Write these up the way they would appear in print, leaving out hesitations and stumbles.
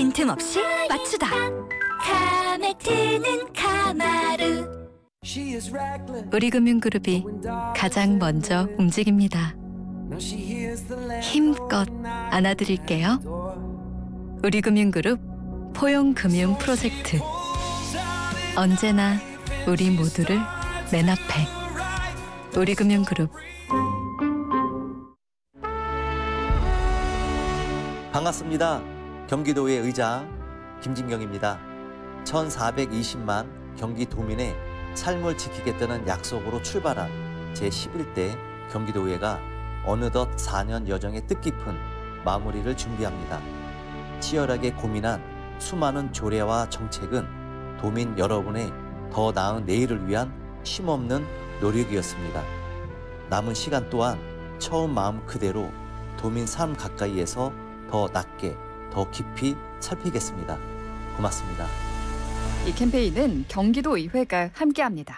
빈틈없이 맞추다. 카메트는 카마루. 우리금융그룹이 가장 먼저 움직입니다. 힘껏 안아드릴게요. 우리금융그룹 포용금융 프로젝트. 언제나 우리 모두를 맨 앞에. 우리금융그룹. 반갑습니다. 경기도의 의장 김진경입니다. 1420만 경기도민의 삶을 지키겠다는 약속으로 출발한 제11대 경기도의회가 어느덧 4년 여정의 뜻깊은 마무리를 준비합니다. 치열하게 고민한 수많은 조례와 정책은 도민 여러분의 더 나은 내일을 위한 쉼없는 노력이었습니다. 남은 시간 또한 처음 마음 그대로 도민 삶 가까이에서 더 낮게, 더 깊이 살피겠습니다. 고맙습니다. 이 캠페인은 경기도의회가 함께합니다.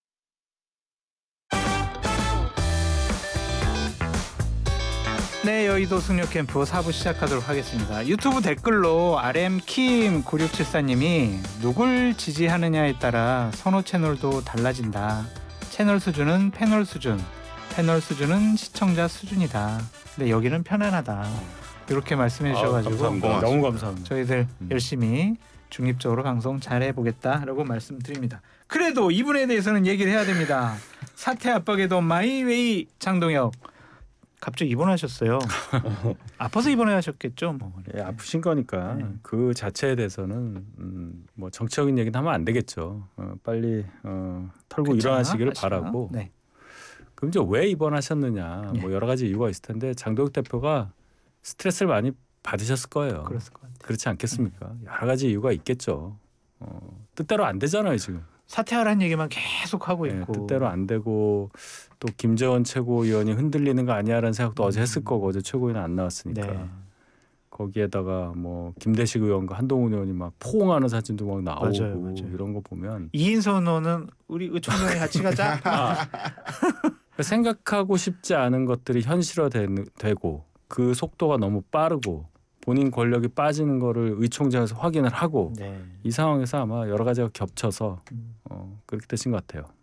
네, 여의도 숙녀 캠프 4부 시작하도록 하겠습니다. 유튜브 댓글로 RM킴9674님이 누굴 지지하느냐에 따라 선호 채널도 달라진다. 채널 수준은 패널 수준, 패널 수준은 시청자 수준이다. 근데 여기는 편안하다. 이렇게 말씀해 주셔가지고 감사합니다. 너무 감사합니다. 저희들 열심히 중립적으로 방송 잘해보겠다라고 말씀드립니다. 그래도 이분에 대해서는 얘기를 해야 됩니다. 사퇴 압박에도 마이웨이 장동혁. 갑자기 입원하셨어요. 아파서 입원하셨겠죠. 뭐. 예, 아프신 거니까 그 자체에 대해서는 뭐 정치적인 얘기는 하면 안 되겠죠. 빨리 털고 일어나시기를 바라고. 네. 그럼 이제 왜 입원하셨느냐. 뭐 여러 가지 이유가 있을 텐데 장동혁 대표가 스트레스를 많이 받으셨을 거예요. 그랬을 것 같아요. 그렇지 않겠습니까? 여러 가지 이유가 있겠죠. 뜻대로 안 되잖아요 지금. 사퇴하라는 얘기만 계속 하고 있고. 뜻대로 안 되고 또 김재원 최고위원이 흔들리는 거 아니야라는 생각도 어제 했을 거고 어제 최고위는 안 나왔으니까. 네. 거기에다가 뭐 김대식 의원과 한동훈 의원이 막 포옹하는 사진도 막 나오고 맞아요. 이런 거 보면 이인선 의원은 우리 의총장에 같이 가자. 생각하고 싶지 않은 것들이 현실화되고 그 속도가 너무 빠르고 본인 권력이 빠지는 거를 의총장에서 확인을 하고 이 상황에서 아마 여러 가지가 겹쳐서 그렇게 되신 것 같아요.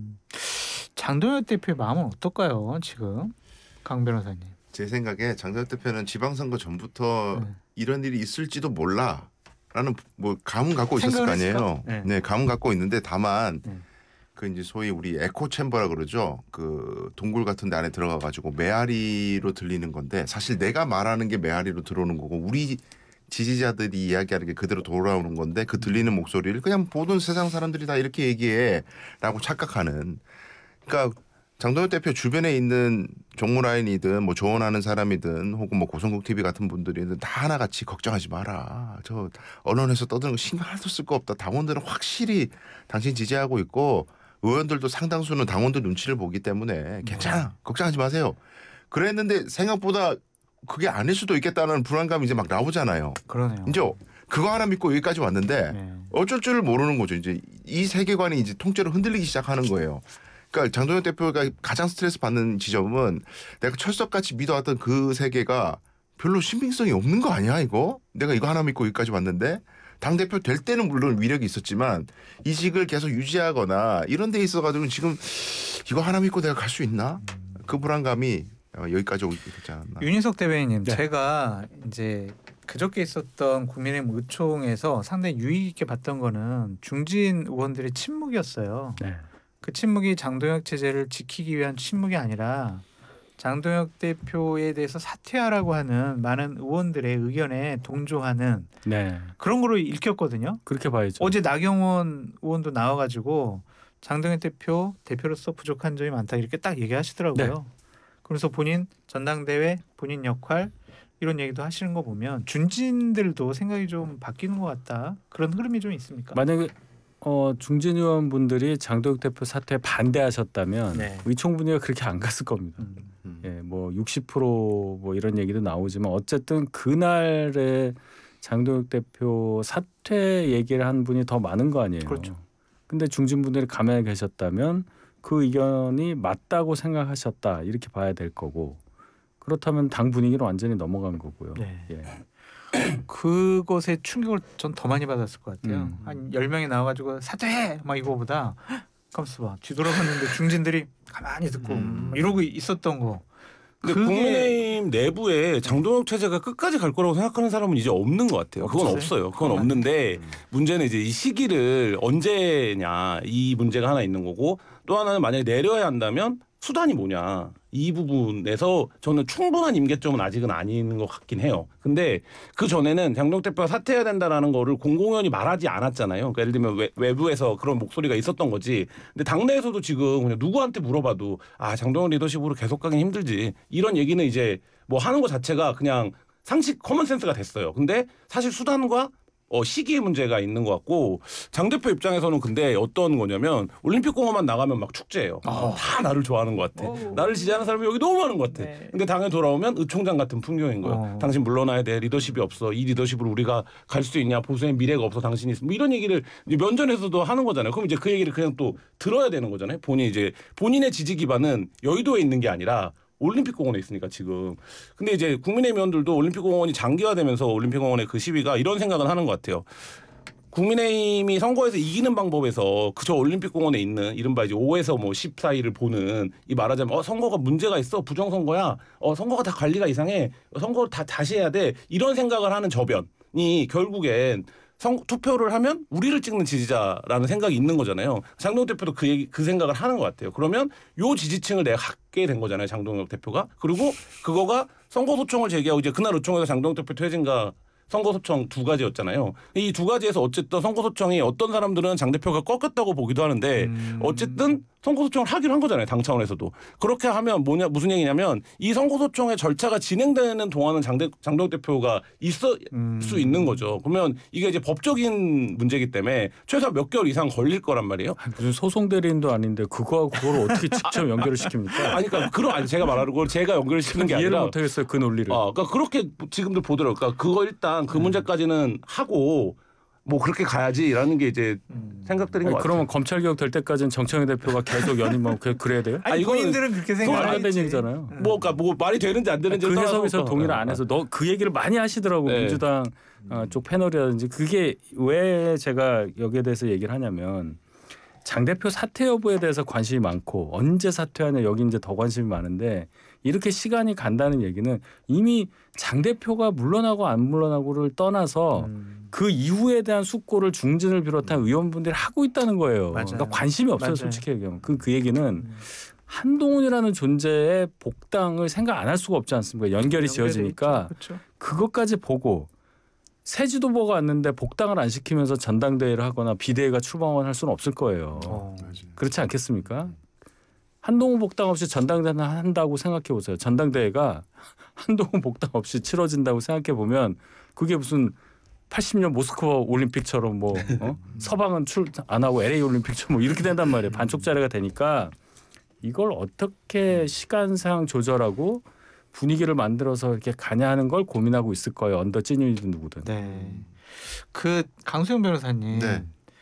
장동혁 대표의 마음은 어떨까요? 지금 강 변호사님. 제 생각에 장동혁 대표는 지방선거 전부터 이런 일이 있을지도 몰라라는 뭐 감은 갖고 있었을 거 아니에요. 네, 감은 갖고 있는데 다만 그 이제 소위 우리 에코 챔버라 그러죠. 그 동굴 같은 데 안에 들어가 가지고 메아리로 들리는 건데 사실 내가 말하는 게 메아리로 들어오는 거고 우리 지지자들이 이야기하는 게 그대로 돌아오는 건데 그 들리는 목소리를 그냥 모든 세상 사람들이 다 이렇게 얘기해라고 착각하는. 그러니까 장동혁 대표 주변에 있는 종무라인이든 뭐 조언하는 사람이든 혹은 뭐 고성국 TV 같은 분들이든 다 하나같이 걱정하지 마라. 저 언론에서 떠드는 거 신경 하나도 쓸 거 없다. 당원들은 확실히 당신 지지하고 있고 의원들도 상당수는 당원들 눈치를 보기 때문에 괜찮아. 걱정하지 마세요. 그랬는데 생각보다 그게 아닐 수도 있겠다는 불안감이 이제 막 나오잖아요. 그러네요. 이제 그거 하나 믿고 여기까지 왔는데 어쩔 줄을 모르는 거죠. 이제 이 세계관이 이제 통째로 흔들리기 시작하는 거예요. 그러니까 장동혁 대표가 가장 스트레스 받는 지점은 내가 철석같이 믿어왔던 그 세계가 별로 신빙성이 없는 거 아니야 이거? 내가 이거 하나 믿고 여기까지 왔는데 당대표 될 때는 물론 위력이 있었지만 이직을 계속 유지하거나 이런 데 있어가지고 지금 이거 하나 믿고 내가 갈 수 있나? 그 불안감이 여기까지 오게 되지 않았나. 윤희석 대변인님 제가 이제 그저께 있었던 국민의힘 의총에서 상당히 유의 깊게 봤던 거는 중진 의원들의 침묵이었어요. 그 침묵이 장동혁 체제를 지키기 위한 침묵이 아니라 장동혁 대표에 대해서 사퇴하라고 하는 많은 의원들의 의견에 동조하는 그런 거로 읽혔거든요. 그렇게 봐야죠. 어제 나경원 의원도 나와가지고 장동혁 대표로서 부족한 점이 많다 이렇게 딱 얘기하시더라고요. 그래서 본인 전당대회, 본인 역할 이런 얘기도 하시는 거 보면 중진들도 생각이 좀 바뀌는 것 같다. 그런 흐름이 좀 있습니까? 만약에 중진 의원분들이 장동혁 대표 사퇴에 반대하셨다면 의총 분위기가 그렇게 안 갔을 겁니다. 예, 뭐 60% 이런 얘기도 나오지만 어쨌든 그날에 장동혁 대표 사퇴 얘기를 한 분이 더 많은 거 아니에요. 그렇죠. 근데 중진 분들이 가만히 계셨다면 그 의견이 맞다고 생각하셨다 이렇게 봐야 될 거고 그렇다면 당 분위기로 완전히 넘어간 거고요. 네. 예. 그것에 충격을 전 더 많이 받았을 것 같아요. 한 10명이 나와가지고 사퇴해! 막 이거보다 가만있어 봐. 뒤돌아봤는데 중진들이 가만히 듣고 이러고 있었던 거. 근데 국민의힘 내부에 장동혁 체제가 끝까지 갈 거라고 생각하는 사람은 이제 없는 것 같아요. 그건 없어요. 그건 없는데 문제는 이제 이 시기를 언제냐 이 문제가 하나 있는 거고 또 하나는 만약에 내려야 한다면 수단이 뭐냐 이 부분에서 저는 충분한 임계점은 아직은 아닌 것 같긴 해요. 근데 그 전에는 장동혁 대표가 사퇴해야 된다라는 거를 공공연히 말하지 않았잖아요. 그러니까 예를 들면 외부에서 그런 목소리가 있었던 거지. 근데 당내에서도 지금 그냥 누구한테 물어봐도 아 장동혁 리더십으로 계속 가긴 힘들지 이런 얘기는 이제 뭐 하는 것 자체가 그냥 상식 커먼센스가 됐어요. 근데 사실 수단과 시기의 문제가 있는 것 같고 장 대표 입장에서는 근데 어떤 거냐면 올림픽공원만 나가면 막 축제예요. 다 나를 좋아하는 것 같아. 나를 지지하는 사람이 여기 너무 많은 것 같아. 네. 근데 당에 돌아오면 의총장 같은 풍경인 거예요. 당신 물러나야 돼. 리더십이 없어. 이 리더십으로 우리가 갈 수 있냐. 보수의 미래가 없어. 당신이 있어. 뭐 이런 얘기를 이제 면전에서도 하는 거잖아요. 그럼 이제 그 얘기를 그냥 또 들어야 되는 거잖아요. 본인의 지지 기반은 여의도에 있는 게 아니라 올림픽공원에 있으니까 지금. 근데 이제 국민의힘 의원들도 올림픽공원이 장기화되면서 올림픽공원의 그 시위가 이런 생각을 하는 것 같아요. 국민의힘이 선거에서 이기는 방법에서 그저 올림픽공원에 있는 이른바 이제 5에서 뭐 10 사이를 보는 이 말하자면 선거가 문제가 있어 부정선거야 선거가 다 관리가 이상해 선거 다시 해야 돼 이런 생각을 하는 저변이 결국엔 투표를 하면 우리를 찍는 지지자라는 생각이 있는 거잖아요. 장동혁 대표도 그 생각을 하는 것 같아요. 그러면 요 지지층을 내가 갖게 된 거잖아요. 장동혁 대표가. 그리고 그거가 선거소청을 제기하고 이제 그날 의총에서 장동혁 대표 퇴진과 선거소청 두 가지였잖아요. 이 두 가지에서 어쨌든 선거소청이 어떤 사람들은 장 대표가 꺾였다고 보기도 하는데 어쨌든 선거소청을 하기로 한 거잖아요. 당 차원에서도. 그렇게 하면 무슨 얘기냐면 이 선거소청의 절차가 진행되는 동안은 장동혁 대표가 있을 수 있는 거죠. 그러면 이게 이제 법적인 문제이기 때문에 최소한 몇 개월 이상 걸릴 거란 말이에요. 무슨 소송 대리인도 아닌데 그걸 어떻게 직접 연결을 시킵니까? 아니 그러니까 제가 말하는 걸 제가 연결을 시키는 게 아니라 이해를 못 하겠어요. 그 논리를. 그러니까 그렇게 지금도 보더라고요. 그러니까 그거 일단 그 문제까지는 하고 뭐 그렇게 가야지라는 게 이제 생각들인 것 같아요. 그러면 검찰 개혁 될 때까지는 정청래 대표가 계속 연임하고 그래야 돼요? 아니 본인들은 그렇게 말이 안 되는 생각하지. 얘기잖아요. 그러니까 말이 되는지 안 되는지 그 해석에서 동의를 안 해서 너 그 얘기를 많이 하시더라고. 네. 민주당 쪽 패널이라든지 그게 왜 제가 여기에 대해서 얘기를 하냐면 장 대표 사퇴 여부에 대해서 관심이 많고 언제 사퇴하냐 여기 이제 더 관심이 많은데 이렇게 시간이 간다는 얘기는 이미 장 대표가 물러나고 안 물러나고를 떠나서 그 이후에 대한 숙고를 중진을 비롯한 의원분들이 하고 있다는 거예요. 맞아요. 그러니까 관심이 없어요. 맞아요. 솔직히 얘기하면. 그 얘기는 한동훈이라는 존재의 복당을 생각 안 할 수가 없지 않습니까? 연결이 지어지니까 그렇죠. 그것까지 보고 새 지도부가 왔는데 복당을 안 시키면서 전당대회를 하거나 비대위가 출범을 할 수는 없을 거예요. 그렇지 않겠습니까? 한동훈 복당 없이 전당대회는 한다고 생각해 보세요. 전당대회가 한동훈 복당 없이 치러진다고 생각해 보면 그게 무슨 80년 모스크바 올림픽처럼 뭐 서방은 출 안 하고 LA 올림픽처럼 뭐 이렇게 된단 말이에요. 반쪽짜리가 되니까 이걸 어떻게 시간상 조절하고 분위기를 만들어서 이렇게 가냐 하는 걸 고민하고 있을 거예요. 언더 찐이든 누구든. 네. 그 강수영 변호사님. 네.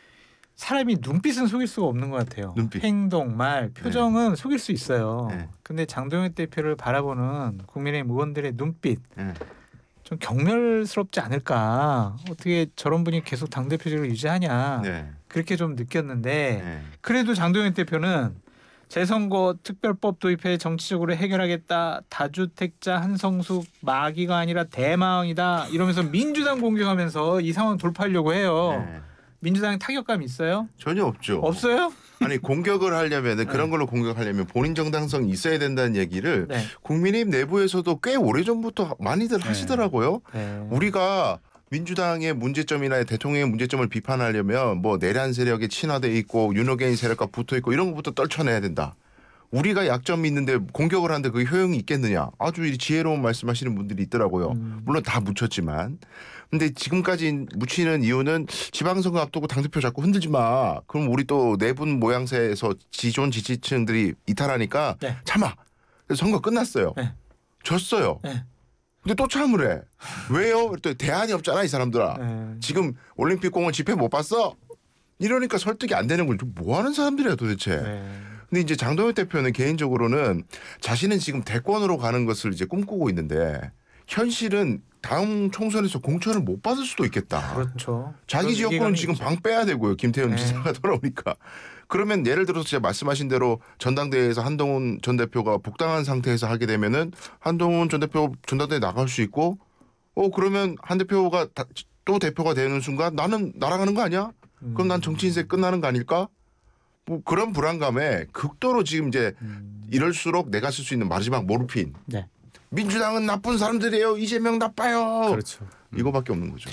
사람이 눈빛은 속일 수가 없는 것 같아요. 눈빛. 행동, 말, 표정은 속일 수 있어요. 네. 근데 장동혁 대표를 바라보는 국민의힘 의원들의 눈빛 네. 좀 경멸스럽지 않을까. 어떻게 저런 분이 계속 당대표직을 유지하냐. 네. 그렇게 좀 느꼈는데 네. 그래도 장동혁 대표는 재선거 특별법 도입해 정치적으로 해결하겠다. 다주택자 한성숙 마귀가 아니라 대망이다. 이러면서 민주당 공격하면서 이 상황 돌파하려고 해요. 네. 민주당에 타격감 있어요? 전혀 없죠. 없어요? 아니 공격을 하려면 그런 걸로 공격하려면 본인 정당성이 있어야 된다는 얘기를 네. 국민의힘 내부에서도 꽤 오래전부터 많이들 하시더라고요. 네. 우리가 민주당의 문제점이나 대통령의 문제점을 비판하려면 뭐 내란 세력에 친화돼 있고 윤호개인 세력과 붙어 있고 이런 것부터 떨쳐내야 된다. 우리가 약점이 있는데 공격을 하는데 그 효용이 있겠느냐. 아주 지혜로운 말씀하시는 분들이 있더라고요. 물론 다 묻혔지만. 근데 지금까지 묻히는 이유는 지방선거 앞두고 당대표 자꾸 흔들지 마. 그럼 우리 또 내분 모양새에서 지존 지지층들이 이탈하니까 네. 참아. 그래서 선거 끝났어요. 네. 졌어요. 네. 근데 또 참을 해. 왜요? 또 대안이 없잖아 이 사람들아. 네. 지금 올림픽공원 집회 못 봤어? 이러니까 설득이 안 되는 걸 좀 뭐 하는 사람들이야 도대체. 네. 근데 이제 장동혁 대표는 개인적으로는 자신은 지금 대권으로 가는 것을 이제 꿈꾸고 있는데 현실은 다음 총선에서 공천을 못 받을 수도 있겠다. 그렇죠. 자기 지역구는 지금 방 빼야 되고요. 김태현 지사가 돌아오니까. 그러면 예를 들어서 제가 말씀하신 대로 전당대회에서 한동훈 전 대표가 복당한 상태에서 하게 되면은 한동훈 전 대표 전당대회 나갈 수 있고 그러면 한 대표가 또 대표가 되는 순간 나는 날아가는 거 아니야? 그럼 난 정치 인생 끝나는 거 아닐까? 뭐 그런 불안감에 극도로 지금 이제 이럴수록 내가 쓸 수 있는 마지막 모르핀. 네. 민주당은 나쁜 사람들이에요. 이재명 나빠요. 그렇죠. 이거밖에 없는 거죠.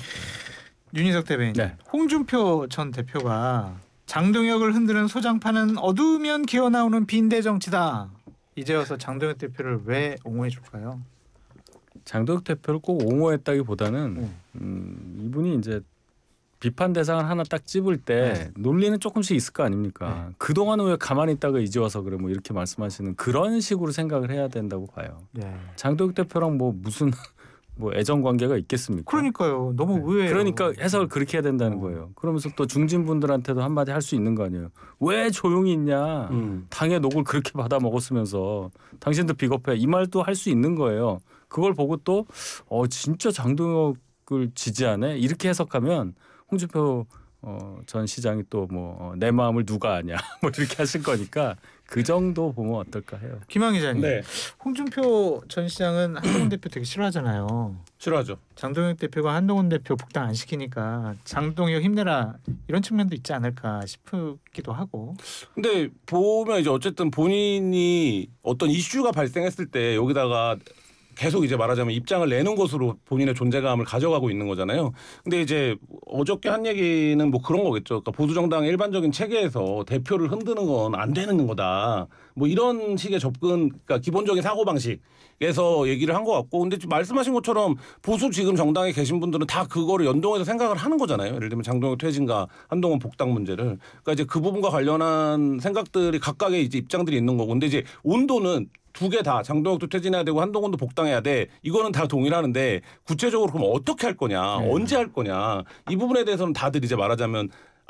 윤희석 대변인. 네. 홍준표 전 대표가 장동혁을 흔드는 소장파는 어두우면 기어나오는 빈대 정치다. 이제 와서 장동혁 대표를 왜 옹호해 줄까요? 장동혁 대표를 꼭 옹호했다기보다는 이분이 이제 비판 대상을 하나 딱 찝을 때 논리는 조금씩 있을 거 아닙니까? 그동안은 왜 가만히 있다가 이제 와서 그래 뭐 이렇게 말씀하시는 그런 식으로 생각을 해야 된다고 봐요. 장동혁 대표랑 뭐 무슨 뭐 애정 관계가 있겠습니까? 그러니까요. 너무 의외예요. 그러니까 해석을 그렇게 해야 된다는 거예요. 그러면서 또 중진분들한테도 한마디 할 수 있는 거 아니에요. 왜 조용히 있냐. 당의 녹을 그렇게 받아 먹었으면서 당신도 비겁해. 이 말도 할 수 있는 거예요. 그걸 보고 또 진짜 장동혁을 지지하네. 이렇게 해석하면 홍준표 전 시장이 또 뭐 내 마음을 누가 아냐 뭐 이렇게 하실 거니까 그 정도 보면 어떨까 해요. 김한 기자님. 네. 홍준표 전 시장은 한동훈 대표 되게 싫어하잖아요. 싫어하죠. 장동혁 대표가 한동훈 대표 복당 안 시키니까 장동혁 힘내라 이런 측면도 있지 않을까 싶기도 하고. 근데 보면 이제 어쨌든 본인이 어떤 이슈가 발생했을 때 여기다가 계속 이제 말하자면 입장을 내는 것으로 본인의 존재감을 가져가고 있는 거잖아요. 근데 이제 어저께 한 얘기는 뭐 그런 거겠죠. 그러니까 보수 정당의 일반적인 체계에서 대표를 흔드는 건 안 되는 거다. 뭐 이런 식의 접근, 그러니까 기본적인 사고 방식에서 얘기를 한 것 같고, 근데 말씀하신 것처럼 보수 지금 정당에 계신 분들은 다 그거를 연동해서 생각을 하는 거잖아요. 예를 들면 장동혁 퇴진과 한동훈 복당 문제를. 그러니까 이제 그 부분과 관련한 생각들이 각각의 이제 입장들이 있는 거고, 근데 이제 온도는 두 개 다 장동혁도 퇴진해야 되고 한동훈도 복당해야 돼. 이거는 다 동일하는데 구체적으로 그럼 어떻게 할 거냐, 언제 할 거냐, 이 부분에 대해서는 다들 이제 말하자면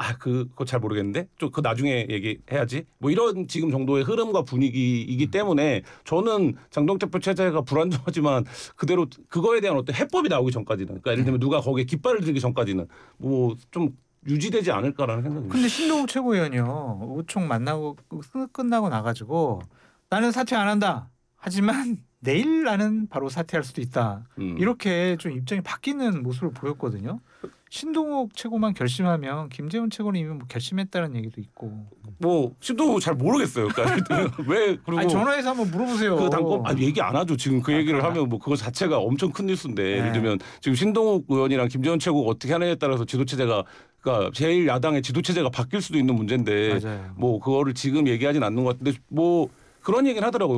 그거 잘 모르겠는데 좀 그 나중에 얘기해야지. 뭐 이런 지금 정도의 흐름과 분위기이기 때문에 저는 장동혁 대표 체제가 불안정하지만 그대로 그거에 대한 어떤 해법이 나오기 전까지는, 그러니까 예를 들면 누가 거기에 깃발을 들기 전까지는 뭐 좀 유지되지 않을까라는 생각입니다. 근데 신동욱 최고위원이요. 우총 만나고 끝나고 나가지고 나는 사퇴 안 한다. 하지만 내일 나는 바로 사퇴할 수도 있다. 이렇게 좀 입장이 바뀌는 모습을 보였거든요. 신동욱 최고만 결심하면 김재원 최고는 이미 뭐 결심했다는 얘기도 있고. 뭐 신동욱 잘 모르겠어요. 그러니까 왜 그리고 전화해서 한번 물어보세요. 그 당권 얘기 안 하죠. 지금 그 얘기를 하면 뭐 그거 자체가 엄청 큰 뉴스인데 예를 들면 지금 신동욱 의원이랑 김재원 최고가 어떻게 하느냐에 따라서 지도체제가 그러니까 제일 야당의 지도체제가 바뀔 수도 있는 문제인데 뭐 그거를 지금 얘기하진 않는 것 같은데 뭐 그런 얘기는 하더라고요.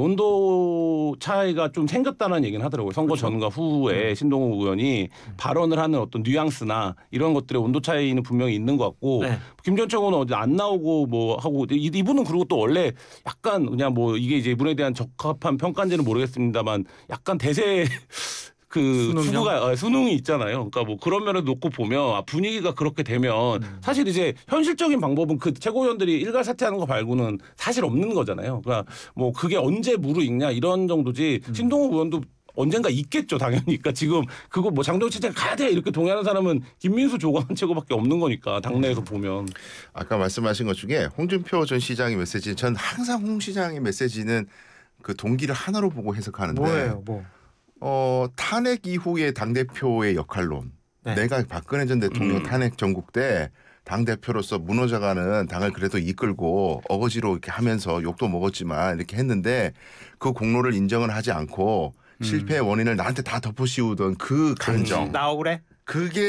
온도 차이가 좀 생겼다는 얘기는 하더라고요. 선거 전과 후에 신동욱 의원이 발언을 하는 어떤 뉘앙스나 이런 것들의 온도 차이는 분명히 있는 것 같고 김재원 최고는 어디 안 나오고 뭐 하고 이분은 그리고 또 원래 약간 그냥 뭐 이게 이제 이분에 대한 적합한 평가인지는 모르겠습니다만 약간 대세 수구가 수능이 있잖아요. 그러니까 뭐 그런 면을 놓고 보면 분위기가 그렇게 되면 사실 이제 현실적인 방법은 그 최고위원들이 일괄 사퇴하는 거 말고는 사실 없는 거잖아요. 그러니까 뭐 그게 언제 무르익냐 이런 정도지. 신동욱 의원도 언젠가 있겠죠, 당연히. 그러니까 지금 그거 뭐 장동혁 체제가 가야 돼 이렇게 동의하는 사람은 김민수 조광한 최고밖에 없는 거니까 당내에서 보면. 아까 말씀하신 것 중에 홍준표 전 시장의 메시지, 전 항상 홍 시장의 메시지는 그 동기를 하나로 보고 해석하는데. 뭐예요, 탄핵 이후의 당대표의 역할론. 내가 박근혜 전 대통령 탄핵 전국 때 당대표로서 무너져가는 당을 그래도 이끌고 어거지로 이렇게 하면서 욕도 먹었지만 이렇게 했는데 그 공로를 인정을 하지 않고 실패의 원인을 나한테 다 덮어씌우던 그 감정. 나 억울해? 그게